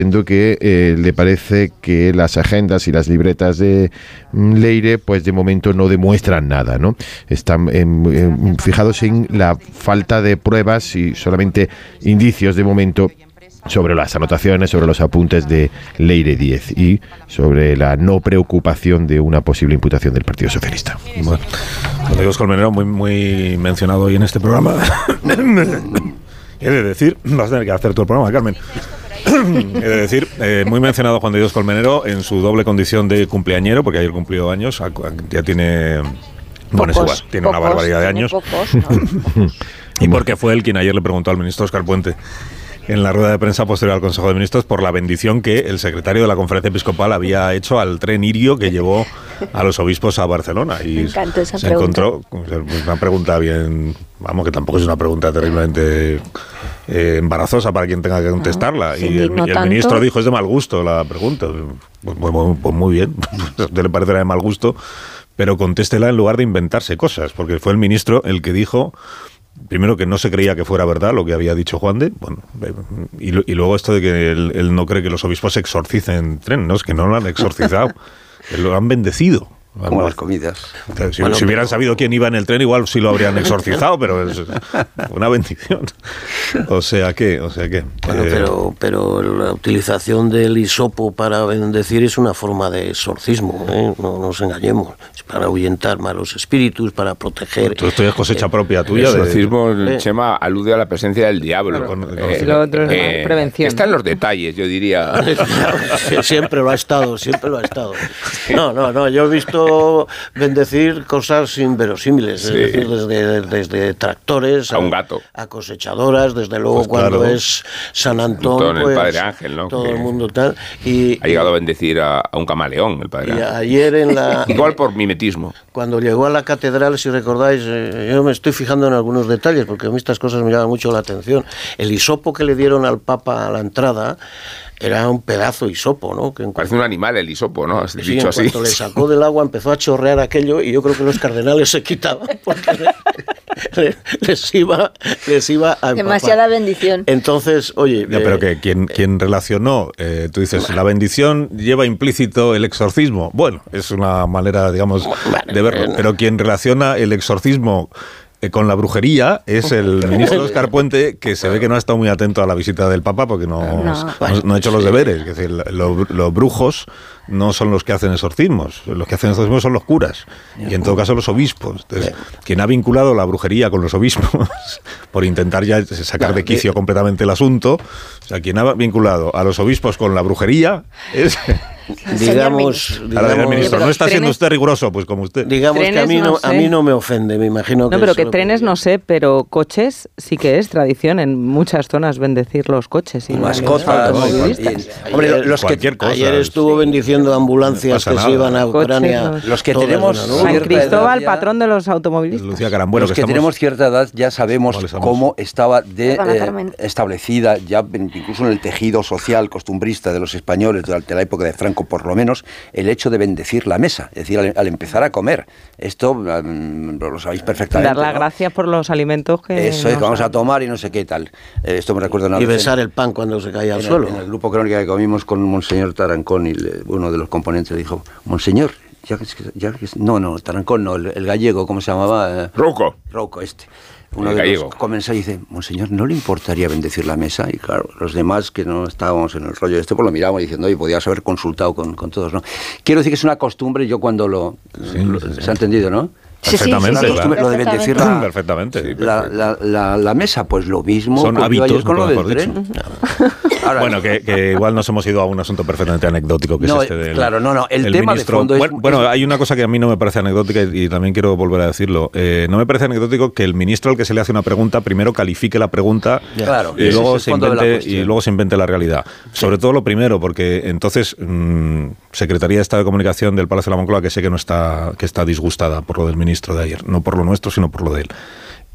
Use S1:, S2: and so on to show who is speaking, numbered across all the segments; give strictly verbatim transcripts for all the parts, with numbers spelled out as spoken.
S1: que eh, le parece que las agendas y las libretas de Leire pues de momento no demuestran nada, ¿no? Están eh, eh, fijados en la falta de pruebas y solamente indicios de momento sobre las anotaciones, sobre los apuntes de Leire Díez y sobre la no preocupación de una posible imputación del Partido Socialista.
S2: Bueno, Diego Colmenero, muy, muy mencionado hoy en este programa. He de decir, vas a tener que hacer tu programa, Carmen. He de decir, eh, muy mencionado Juan de Dios Colmenero en su doble condición de cumpleañero, porque ayer cumplió años, ya tiene... Bueno,
S3: pocos,
S2: es igual, tiene
S3: pocos,
S2: una barbaridad de años.
S3: Pocos, ¿no?
S2: Y porque fue él quien ayer le preguntó al ministro Óscar Puente en la rueda de prensa posterior al Consejo de Ministros por la bendición que el secretario de la Conferencia Episcopal había hecho al tren Irio que llevó a los obispos a Barcelona. Y
S3: Me encanta esa
S2: se
S3: pregunta.
S2: encontró una pregunta bien, vamos, que tampoco es una pregunta terriblemente eh, embarazosa para quien tenga que contestarla.
S3: No,
S2: y, el, y el ministro dijo, es de mal gusto la pregunta. Pues, pues, pues muy bien, a usted le parecerá de mal gusto, pero contéstela en lugar de inventarse cosas, porque fue el ministro el que dijo... Primero, que no se creía que fuera verdad lo que había dicho Juan de, bueno, y, y luego esto de que él, él no cree que los obispos exorcicen tren, no, es que no lo han exorcizado, lo han bendecido.
S4: Como las comidas.
S2: Si,
S4: Bueno,
S2: si hubieran sabido quién iba en el tren, igual sí lo habrían exorcizado, pero es una bendición. O sea que, o sea que.
S4: Bueno,
S2: eh,
S4: pero, pero la utilización del hisopo para bendecir es una forma de exorcismo, ¿eh? No nos engañemos. Es para ahuyentar malos espíritus, para proteger.
S2: Todo esto es cosecha propia
S5: El
S2: tuya.
S5: exorcismo,
S4: de-
S5: Chema, alude a la presencia del diablo.
S2: Con- con-
S5: Eh,
S6: Lo otro es
S5: eh,
S6: prevención.
S5: Está en los detalles, yo diría.
S4: Siempre lo ha estado, siempre lo ha estado. No, no, no, yo he visto bendecir cosas inverosímiles,
S5: Sí.
S4: es decir, desde, desde tractores
S5: A un gato.
S4: a cosechadoras, desde luego
S2: Pues
S4: cuando
S2: claro.
S4: es San Antón,
S5: Antón, el
S4: pues,
S5: Padre Ángel, ¿no?
S4: todo
S5: Que
S4: el mundo tal. Y,
S5: Ha llegado a bendecir a, a un camaleón, el padre.
S4: y
S5: Ángel.
S4: ayer en la...
S5: Igual por mimetismo.
S4: Cuando llegó a la catedral, si recordáis, eh, yo me estoy fijando en algunos detalles, porque a mí estas cosas me llaman mucho la atención. El hisopo que le dieron al Papa a la entrada era un pedazo de hisopo, ¿no? Que en
S5: Parece un animal el hisopo, ¿no? Has
S4: Sí,
S5: dicho
S4: en
S5: así.
S4: cuanto le sacó del agua empezó a chorrear aquello y yo creo que los cardenales se quitaban porque le- les iba, les iba a empapar.
S3: Demasiada bendición.
S4: Entonces, oye...
S2: Ya,
S4: eh,
S2: pero que quien, quien relacionó, eh, tú dices, la bendición lleva implícito el exorcismo. Bueno, es una manera, digamos, de verlo.
S4: bueno.
S2: Pero quien relaciona el exorcismo eh, con la brujería es el ministro Óscar Puente, que se ve que no ha estado muy atento a la visita del Papa porque no,
S3: No.
S2: no, no ha hecho los deberes. Es decir, lo- los brujos no son los que hacen exorcismos, los que hacen exorcismos son los curas y en todo caso los obispos. Entonces, quien ha vinculado la brujería con los obispos por intentar ya sacar de quicio completamente el asunto, o sea, quien ha vinculado a los obispos con la brujería es...
S4: digamos,
S2: Ahora dirá el ministro,
S6: pero
S2: no está siendo
S6: trenes-
S2: usted riguroso, pues como usted.
S4: digamos que a
S6: Trenes
S4: mí no,
S6: no
S4: a
S6: sé.
S4: mí no me ofende, me imagino que...
S6: No, pero
S4: es
S6: que
S4: lo
S6: trenes no sé, pero coches sí que es tradición en muchas zonas bendecir los coches. Y
S4: Mascotas,
S6: los automovilistas.
S4: y-
S7: Hombre,
S4: ayer-
S7: los que-
S2: Cualquier cosa.
S4: Ayer estuvo bendiciendo ambulancias
S2: No
S4: que
S2: pasa
S4: se
S2: nada.
S4: iban a Ucrania.
S6: Coches,
S7: los que
S4: todas
S7: tenemos-
S4: de una, ¿no?
S6: San
S7: cierta
S6: Cristóbal,
S7: edad ya-
S6: patrón de los automovilistas.
S2: Lucía Carambueno,
S7: Los
S2: que
S7: que
S2: estamos-
S7: tenemos cierta edad ya sabemos
S2: ¿Cuáles somos?
S7: cómo estaba de,
S3: Perdona,
S7: eh,
S3: Carmen.
S7: establecida, ya en- incluso en el tejido social costumbrista de los españoles durante la época de Franco, por lo menos, el hecho de bendecir la mesa, es decir, al, al empezar a comer. Esto mm, lo sabéis perfectamente.
S6: Dar las
S7: ¿no?
S6: gracias por los alimentos que...
S7: Eso es, que
S6: nos
S7: vamos a
S6: han-
S7: tomar y no sé qué tal. Eh, esto me recuerda una
S4: Y
S7: vez en-
S4: besar el pan cuando se caía al
S7: en el,
S4: suelo.
S7: en el grupo crónica que comimos con Monseñor Tarancón, y le- uno de los componentes dijo, Monseñor, ya que, ya que- no, no, Tarancón no, el, el gallego, ¿cómo se llamaba? Eh,
S5: Rouco.
S7: Rouco este. Uno
S5: El
S7: de
S5: gallego.
S7: los comensales dice, Monseñor, ¿no le importaría bendecir la mesa? Y claro, los demás que no estábamos en el rollo este, pues lo miramos diciendo, oye, podías haber consultado con, con todos, ¿no? Quiero decir que es una costumbre, yo cuando lo... lo-
S2: sí, sí.
S7: ¿Se ha entendido, no?
S3: Sí, sí,
S2: Perfectamente,
S3: sí, sí,
S2: claro.
S7: Lo de bendecir la,
S2: Perfectamente. Sí,
S7: la, la, la, la mesa, pues lo mismo
S2: Son
S7: ocurrió
S2: hábitos,
S7: ayer con lo
S2: nunca
S7: del
S2: mejor
S7: tren. Ahora,
S2: Bueno, que, que igual nos hemos ido a un asunto perfectamente anecdótico, que
S7: No,
S2: es este del...
S7: claro, no, no, el tema de
S2: ministro.
S7: fondo es-
S2: Bueno, bueno,
S7: es-
S2: hay una cosa que a mí no me parece anecdótica y, y también quiero volver a decirlo. Eh, no me parece anecdótico que el ministro al que se le hace una pregunta primero califique la pregunta
S7: Claro,
S2: y,
S7: ese
S2: luego
S7: es el
S2: se
S7: fondo de la
S2: invente,
S7: cuestión.
S2: y luego se invente la realidad. Sobre todo lo primero, porque entonces mmm, Secretaría de Estado de Comunicación del Palacio de la Moncloa, que sé que no está, que está disgustada por lo del ministro de ayer, no por lo nuestro, sino por lo de él.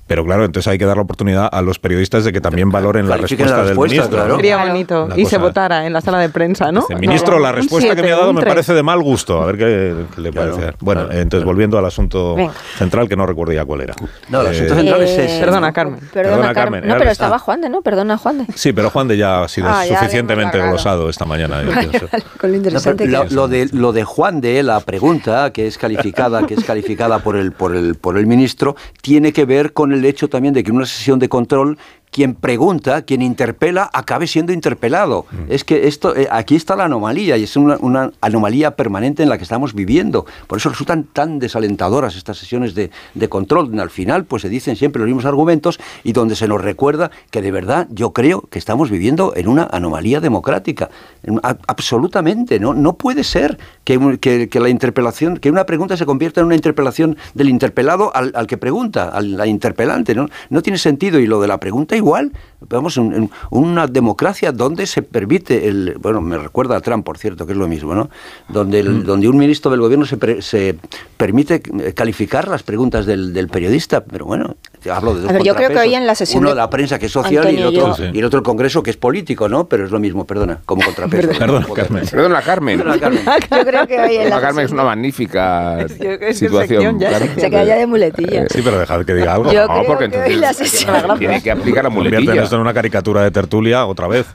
S2: Pero claro, entonces hay que dar la oportunidad a los periodistas de que también valoren la
S7: Clarifiquen
S2: respuesta,
S7: la respuesta,
S2: del ministro.
S7: claro.
S2: ¿no?
S6: Sería bonito.
S2: Una
S6: Y
S2: cosa-
S6: se votara en la sala de prensa, ¿no?
S2: Dice, ministro, la
S6: Un
S2: respuesta que me ha
S6: siete,
S2: dado
S6: un
S2: me
S6: tres.
S2: parece de mal gusto. A ver qué, qué le
S7: Claro,
S2: parece. Bueno,
S7: claro,
S2: entonces
S7: claro.
S2: volviendo al asunto
S3: Venga.
S2: central, que no recuerdo ya cuál era.
S7: No, el asunto
S2: Eh,
S7: central es ese.
S6: Perdona, Carmen.
S3: Perdona,
S2: Perdona,
S3: Carmen.
S2: Carmen,
S3: No,
S2: ahora
S3: pero
S2: está.
S3: estaba Juan de, ¿no? Perdona, Juan de.
S2: Sí, pero Juan de ya ha sido
S3: Ah, ya le hemos
S2: suficientemente
S3: largado.
S2: glosado esta mañana. yo
S3: Vale,
S2: pienso.
S3: vale, con lo
S7: No, pero
S3: interesante
S7: lo,
S3: que
S7: lo de lo de Juan de la pregunta que es calificada que es calificada por el por el por el ministro tiene que ver con el hecho también de que en una sesión de control quien pregunta, quien interpela, acabe siendo interpelado. Mm. Es que esto, eh, aquí está la anomalía, y es una, una anomalía permanente en la que estamos viviendo. Por eso resultan tan desalentadoras estas sesiones de, de control, donde al final pues se dicen siempre los mismos argumentos y donde se nos recuerda que de verdad yo creo que estamos viviendo en una anomalía democrática. En, a, absolutamente, ¿no? No puede ser que, que, que la interpelación, que una pregunta se convierta en una interpelación del interpelado al, al que pregunta, al, al interpelante, ¿no? No tiene sentido, y lo de la pregunta igual. Vamos, en, en una democracia donde se permite el, bueno, me recuerda a Trump, por cierto, que es lo mismo, ¿no? Donde, el, mm. donde un ministro del gobierno se, pre, se permite calificar las preguntas del, del periodista, pero bueno, hablo de dos
S3: a ver, yo creo que hoy en la sesión
S7: uno
S3: de
S7: la prensa que es social
S3: Antonio,
S7: y, el otro,
S3: yo...
S7: y el otro el Congreso que es político, ¿no? Pero es lo mismo, perdona, como contrapeso.
S2: Perdona, Carmen.
S5: Perdona, Carmen.
S7: Perdona, Carmen.
S3: Yo creo que hoy en la
S5: Carmen es
S3: sesión...
S5: una magnífica
S6: Es que- es que
S5: situación.
S6: sección ya,
S5: Carmen.
S6: sección.
S3: Se queda ya de muletilla.
S2: Sí, pero dejad que diga algo.
S3: Yo
S5: No,
S3: creo
S5: porque
S3: que hoy
S5: entonces
S3: la sesión...
S5: tiene que aplicar la
S2: Convierten
S5: muletilla.
S2: esto en una caricatura de tertulia otra vez.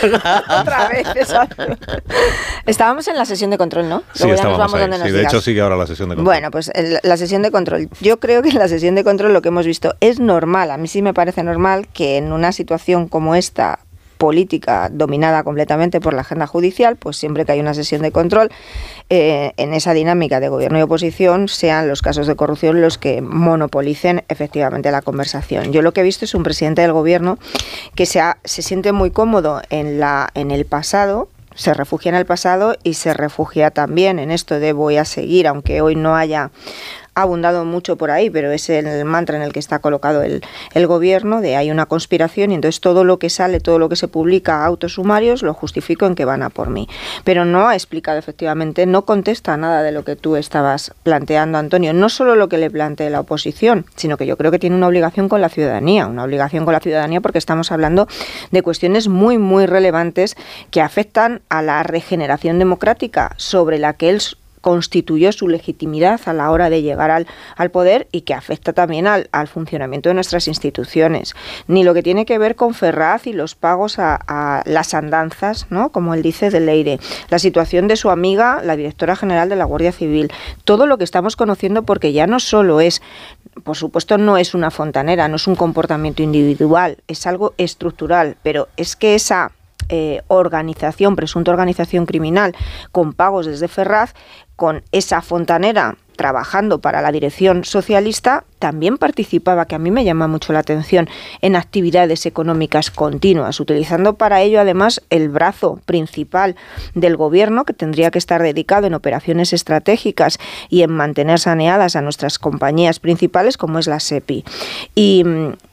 S3: Otra vez, exacto. Estábamos en la sesión de control, ¿no?
S2: Sí,
S3: Luego ya nos
S2: estábamos
S3: vamos
S2: ahí.
S3: donde nos
S2: Sí, de
S3: digas.
S2: hecho sigue ahora la sesión de control.
S3: Bueno, pues el- la sesión de control. Yo creo que en la sesión de control lo que hemos visto es normal. A mí sí me parece normal que en una situación como esta, política dominada completamente por la agenda judicial, pues siempre que hay una sesión de control, eh, en esa dinámica de gobierno y oposición, sean los casos de corrupción los que monopolicen efectivamente la conversación. Yo lo que he visto es un presidente del gobierno que se, ha, se siente muy cómodo en, la, en el pasado, se refugia en el pasado y se refugia también en esto de voy a seguir, aunque hoy no haya abundado mucho por ahí, pero es el mantra en el que está colocado el, el gobierno, de hay una conspiración y entonces todo lo que sale, todo lo que se publica, autos sumarios, lo justifico en que van a por mí. Pero no ha explicado efectivamente, no contesta nada de lo que tú estabas planteando, Antonio, no solo lo que le plantee la oposición, sino que yo creo que tiene una obligación con la ciudadanía, una obligación con la ciudadanía porque estamos hablando de cuestiones muy, muy relevantes que afectan a la regeneración democrática sobre la que él constituyó su legitimidad a la hora de llegar al, al poder y que afecta también al, al funcionamiento de nuestras instituciones. Ni lo que tiene que ver con Ferraz y los pagos a, a las andanzas, ¿no? Como él dice, de Leire. La situación de su amiga, la directora general de la Guardia Civil. Todo lo que estamos conociendo, porque ya no solo es, por supuesto, no es una fontanera, no es un comportamiento individual, es algo estructural, pero es que esa Eh, organización, presunta organización criminal con pagos desde Ferraz, con esa fontanera trabajando para la dirección socialista, también participaba, que a mí me llama mucho la atención, en actividades económicas continuas, utilizando para ello además el brazo principal del gobierno, que tendría que estar dedicado en operaciones estratégicas y en mantener saneadas a nuestras compañías principales, como es la SEPI. Y,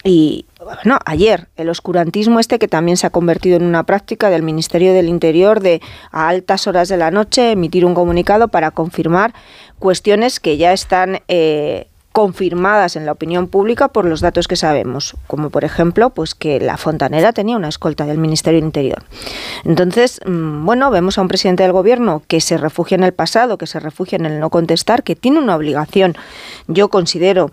S3: y bueno, ayer el oscurantismo este que también se ha convertido en una práctica del Ministerio del Interior de a altas horas de la noche emitir un comunicado para confirmar cuestiones que ya están eh, confirmadas en la opinión pública por los datos que sabemos, como por ejemplo pues que la fontanera tenía una escolta del Ministerio del Interior. Entonces, bueno, vemos a un presidente del gobierno que se refugia en el pasado, que se refugia en el no contestar, que tiene una obligación, yo considero,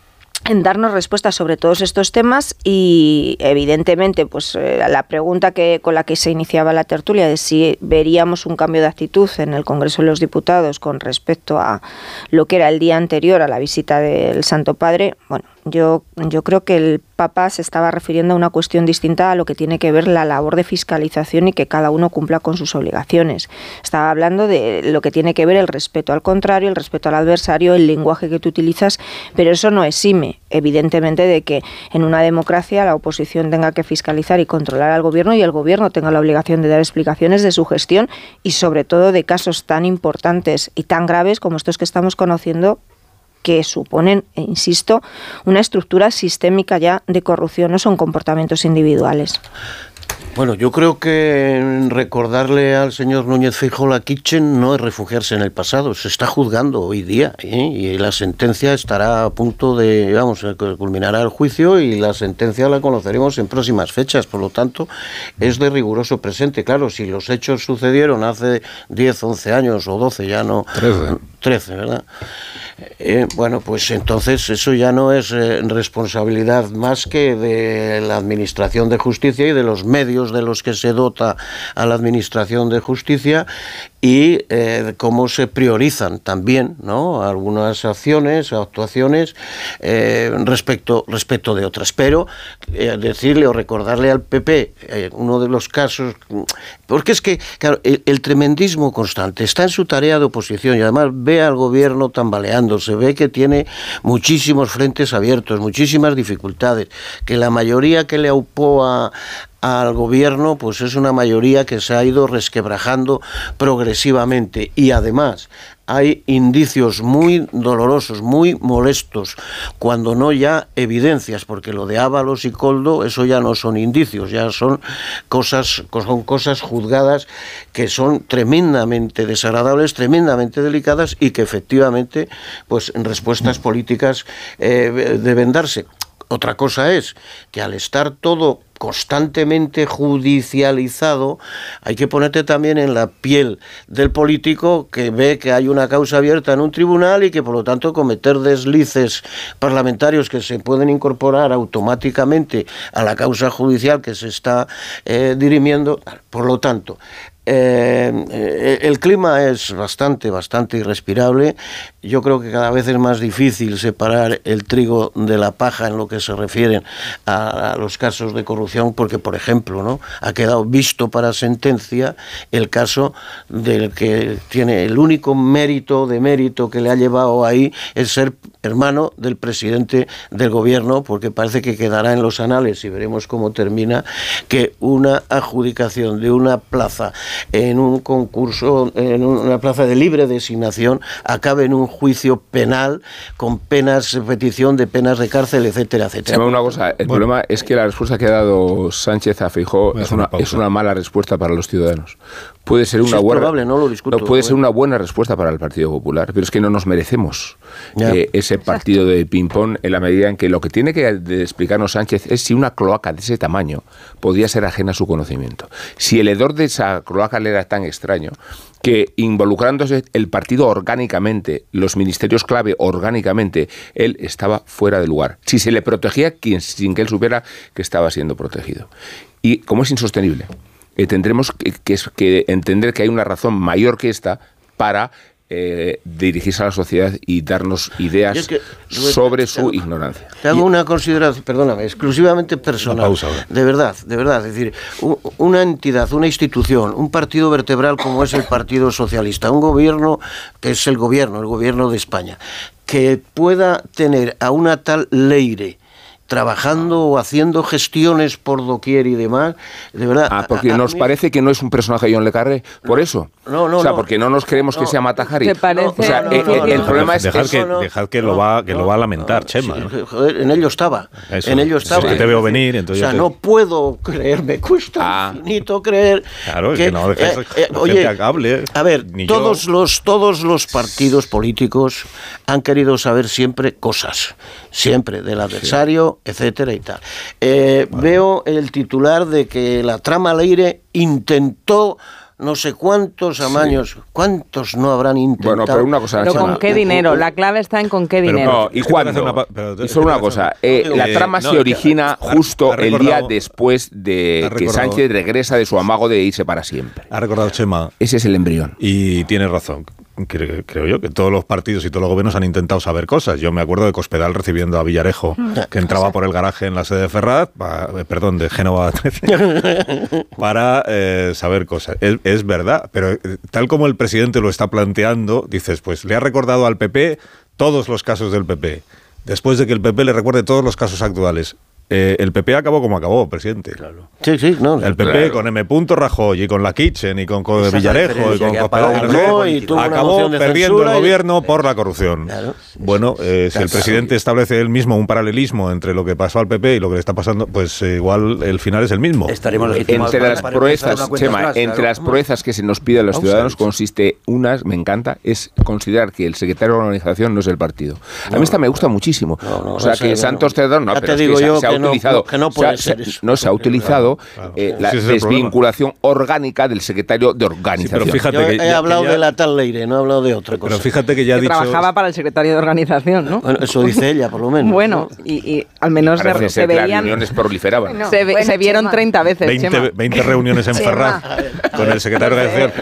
S3: en darnos respuestas sobre todos estos temas y evidentemente pues eh, la pregunta que con la que se iniciaba la tertulia de si veríamos un cambio de actitud en el Congreso de los Diputados con respecto a lo que era el día anterior a la visita del Santo Padre, bueno, yo, yo creo que el Papa se estaba refiriendo a una cuestión distinta a lo que tiene que ver la labor de fiscalización y que cada uno cumpla con sus obligaciones. Estaba hablando de lo que tiene que ver el respeto al contrario, el respeto al adversario, el lenguaje que tú utilizas, pero eso no exime, evidentemente, de que en una democracia la oposición tenga que fiscalizar y controlar al gobierno y el gobierno tenga la obligación de dar explicaciones de su gestión y sobre todo de casos tan importantes y tan graves como estos que estamos conociendo que suponen, insisto, una estructura sistémica ya de corrupción, no son comportamientos individuales.
S4: Bueno, yo creo que recordarle al señor Núñez Feijóo la Kitchen no es refugiarse en el pasado, se está juzgando hoy día, ¿eh? Y la sentencia estará a punto de, vamos, culminará el juicio y la sentencia la conoceremos en próximas fechas, por lo tanto es de riguroso presente. Claro, si los hechos sucedieron hace diez, once años o doce, ya no...
S2: trece.
S4: trece, ¿verdad? Eh, bueno, pues entonces eso ya no es eh, responsabilidad más que de la Administración de Justicia y de los medios de los que se dota a la Administración de Justicia y eh, cómo se priorizan también, ¿no?, algunas acciones, actuaciones eh, respecto, respecto de otras. Pero eh, decirle o recordarle al P P eh, uno de los casos, porque es que, claro, el, el tremendismo constante está en su tarea de oposición y además ve al gobierno tambaleándose, ve que tiene muchísimos frentes abiertos, muchísimas dificultades, que la mayoría que le aupó a al gobierno pues es una mayoría que se ha ido resquebrajando progresivamente y además hay indicios muy dolorosos, muy molestos, cuando no ya evidencias, porque lo de Ábalos y Koldo, eso ya no son indicios, ya son cosas, son cosas juzgadas que son tremendamente desagradables, tremendamente delicadas y que efectivamente, pues en respuestas políticas eh, deben darse. Otra cosa es que al estar todo constantemente judicializado, hay que ponerte también en la piel del político que ve que hay una causa abierta en un tribunal y que por lo tanto cometer deslices parlamentarios que se pueden incorporar automáticamente a la causa judicial que se está eh, dirimiendo. Por lo tanto, Eh, el clima es bastante, bastante irrespirable. Yo creo que cada vez es más difícil separar el trigo de la paja en lo que se refiere a, a los casos de corrupción, porque, por ejemplo, ¿no?, ha quedado visto para sentencia el caso del que tiene el único mérito de mérito que le ha llevado ahí es ser hermano del presidente del gobierno, porque parece que quedará en los anales, y veremos cómo termina, que una adjudicación de una plaza en un concurso, en una plaza de libre designación, acabe en un juicio penal con penas, petición de penas de cárcel, etcétera, etcétera.
S5: Una cosa, el bueno, problema es que la respuesta que ha dado Sánchez a Feijóo es una, es una mala respuesta para los ciudadanos. Puede ser una
S4: sí,
S5: buena,
S4: probable, no lo discuto,
S5: no, puede
S4: ¿eh?
S5: ser una buena respuesta para el Partido Popular, pero es que no nos merecemos eh, ese partido de ping-pong en la medida en que lo que tiene que explicarnos Sánchez es si una cloaca de ese tamaño podía ser ajena a su conocimiento. Si el hedor de esa cloaca le era tan extraño que, involucrándose el partido orgánicamente, los ministerios clave orgánicamente, él estaba fuera de lugar. Si se le protegía quien, sin que él supiera que estaba siendo protegido. Y como es insostenible, eh, tendremos que, que, que entender que hay una razón mayor que esta para eh, dirigirse a la sociedad y darnos ideas es que, sobre su
S4: te,
S5: ignorancia.
S4: Te hago una consideración, perdóname, exclusivamente personal.
S2: Pausa,
S4: de verdad, de verdad. Es decir, una entidad, una institución, un partido vertebral como es el Partido Socialista, un gobierno que es el gobierno, el gobierno de España, que pueda tener a una tal Leire trabajando o haciendo gestiones por doquier y demás, de verdad.
S5: Ah, porque
S4: a, a
S5: nos
S4: mí...
S5: parece que no es un personaje John le Carré, por
S4: no,
S5: eso.
S4: No, no,
S5: o sea,
S4: no,
S5: porque no nos creemos
S4: no,
S5: que sea Mata Hari.
S6: ¿Te parece?
S5: O sea,
S6: No,
S5: el,
S6: no, no,
S5: el, el
S6: no,
S5: problema
S2: no,
S5: es
S2: dejad
S5: que
S2: que,
S4: no,
S2: dejad que
S4: no,
S2: lo va que
S4: no,
S2: lo va a lamentar,
S4: no,
S2: Chema.
S4: Sí, joder, en ello estaba.
S2: Eso,
S4: en ello estaba.
S2: sí, que te veo venir, entonces
S4: o sea,
S2: te...
S4: no puedo creer, me cuesta
S5: ah.
S4: infinito creer.
S2: Claro, es
S4: que,
S2: que no dejes
S4: eh, eh,
S2: oye, gente hable,
S4: a ver,
S2: ni
S4: todos
S2: yo.
S4: los todos los partidos políticos han querido saber siempre cosas, siempre del adversario, sí, etcétera y tal. Eh, bueno. Veo el titular de que la trama Leire intentó no sé cuántos amaños, sí, cuántos no habrán intentado.
S5: Bueno, pero una cosa...
S6: Pero ¿con qué dinero? La clave está en con qué
S5: pero
S6: dinero.
S5: No, ¿y cuándo? Una, pero, y solo una cosa, eh, la trama eh, no, se origina que, justo ha, ha el día después de que Sánchez regresa de su amago de irse para siempre.
S2: Ha recordado Chema.
S5: Ese es el embrión.
S2: Y tiene razón. Creo, creo yo que todos los partidos y todos los gobiernos han intentado saber cosas. Yo me acuerdo de Cospedal recibiendo a Villarejo, que entraba por el garaje en la sede de Ferraz, pa, perdón, de Génova trece, para eh, saber cosas. Es, es verdad, pero tal como el presidente lo está planteando, dices, pues le ha recordado al P P todos los casos del P P, después de que el P P le recuerde todos los casos actuales. Eh, el P P acabó como acabó, presidente.
S4: Claro. Sí, sí, no.
S2: El P P
S5: claro.
S2: con M. Rajoy y con la Kitchen y con, con
S7: Esa es la
S2: Villarejo y con
S7: diferencia, que
S2: Cospedal,
S7: apagó
S4: y tuvo una
S2: acabó
S4: moción de
S2: perdiendo el
S4: censura y-
S2: gobierno por la corrupción.
S4: Claro.
S2: Bueno, eh, si el presidente establece él mismo un paralelismo entre lo que pasó al P P y lo que le está pasando, pues eh, igual el final es el mismo.
S7: Estaremos legitimados
S5: Entre
S7: para-
S5: las
S7: para empezar
S5: proezas,
S7: una cuenta
S5: Chema,
S7: atrás,
S5: entre
S7: claro.
S5: las proezas que se nos pide a los ciudadanos consiste, unas, me encanta, es considerar que el secretario de la organización no es el partido. A mí esta me gusta muchísimo.
S4: No, no,
S5: o sea,
S4: no sé,
S5: que
S4: no.
S5: Santos Cerdón, no,
S4: Ya
S5: pero
S4: te
S5: es
S4: digo
S5: que se,
S4: yo
S5: se ha
S4: que no-
S5: utilizado,
S4: que no puede
S5: se ha-
S4: ser
S5: se-
S4: eso.
S5: no se ha utilizado
S2: Claro,
S5: eh,
S2: claro.
S5: la
S2: Sí, ese es el problema.
S5: desvinculación orgánica del secretario de
S2: Sí,
S5: organización.
S2: pero fíjate
S4: Yo
S2: que
S4: he
S2: ya-
S4: hablado
S2: que ya-
S4: de la tal Leire, no he hablado de otra cosa.
S2: Pero fíjate que ya ha
S6: Que
S2: dicho...
S6: trabajaba para el secretario de organización, ¿no?
S4: Bueno, eso dice ella, por lo menos.
S6: Bueno,
S4: ¿no?
S6: y, y al menos
S5: Parece
S6: se,
S5: ser
S6: se
S5: que las
S6: veían,
S5: reuniones proliferaban.
S3: Bueno.
S6: se, ve-
S3: Bueno,
S6: se vieron
S3: Chema.
S6: treinta veces,
S2: veinte,
S6: Chema.
S2: veinte reuniones en
S3: Chema.
S2: Ferraz con el secretario de organización.